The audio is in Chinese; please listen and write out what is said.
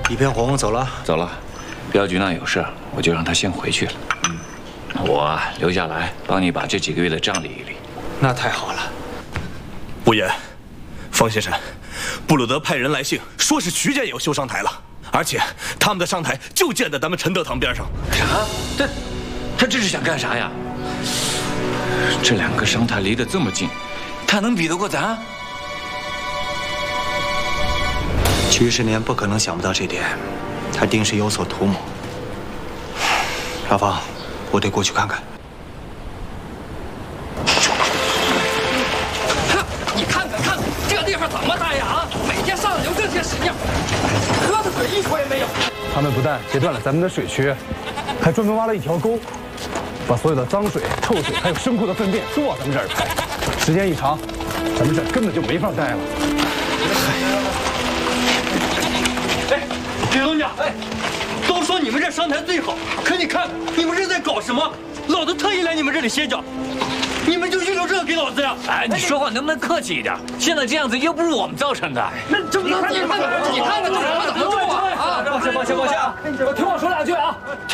一片红走了。 走了，镖局那有事，我就让他先回去了。我留下来帮你把这几个月的账理一理。 那太好了。 无言，方先生，布鲁德派人来信，说是徐家有修商台了，而且他们的商台就建在咱们陈德堂边上。 啥？他这是想干啥呀？这两个商台离得这么近，他能比得过咱？ 徐世年不可能想不到这点，他定是有所图谋。老方，我得过去看看。 你看看，这地方怎么待呀？啊，每天上流这些屎尿，喝的水一口也没有。 他们不但截断了咱们的水渠，还专门挖了一条沟，把所有的脏水、臭水还有牲口的粪便都往咱们这儿排。时间一长，咱们这儿根本就没法待了。 哎，李东家，哎，都说你们这商台最好，可你看你们这在搞什么？老子特意来你们这里歇脚，你们就遇到这个给老子呀？ 哎，你说话能不能客气一点？现在这样子又不是我们造成的。 那这么你看看，怎么种啊？啊！ 抱歉，听我说两句啊。